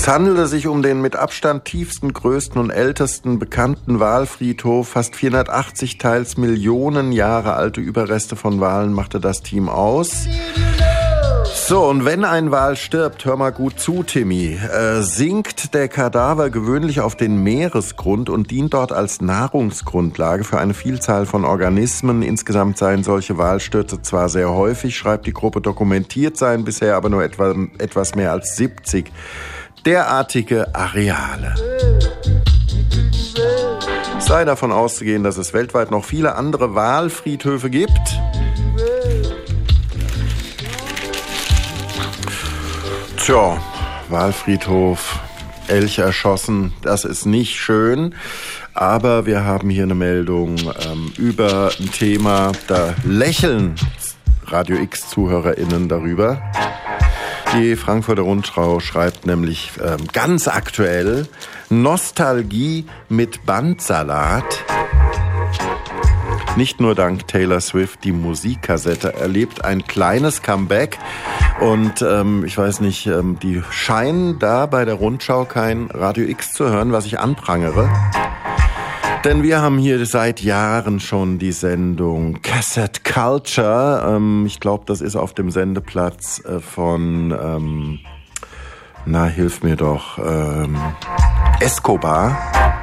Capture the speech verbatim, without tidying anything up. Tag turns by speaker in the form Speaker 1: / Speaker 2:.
Speaker 1: Es handelte sich um den mit Abstand tiefsten, größten und ältesten bekannten Walfriedhof. Fast vierhundertachtzig teils Millionen Jahre alte Überreste von Walen machte das Team aus. So, und wenn ein Wal stirbt, hör mal gut zu, Timmy, äh, sinkt der Kadaver gewöhnlich auf den Meeresgrund und dient dort als Nahrungsgrundlage für eine Vielzahl von Organismen. Insgesamt seien solche Walstürze zwar sehr häufig, schreibt die Gruppe, dokumentiert seien bisher aber nur etwa, etwas mehr als siebzig derartige Areale. Sei davon auszugehen, dass es weltweit noch viele andere Walfriedhöfe gibt. Tja, Walfriedhof, Elch erschossen, das ist nicht schön. Aber wir haben hier eine Meldung ähm, über ein Thema, da lächeln Radio X-ZuhörerInnen darüber. Die Frankfurter Rundschau schreibt nämlich ähm, ganz aktuell: Nostalgie mit Bandsalat. Nicht nur dank Taylor Swift, die Musikkassette erlebt ein kleines Comeback. Und ähm, ich weiß nicht, ähm, die scheinen da bei der Rundschau kein Radio X zu hören, was ich anprangere. Denn wir haben hier seit Jahren schon die Sendung Cassette Culture. Ähm, ich glaube, das ist auf dem Sendeplatz äh, von, ähm, na, hilf mir doch, ähm, Escobar.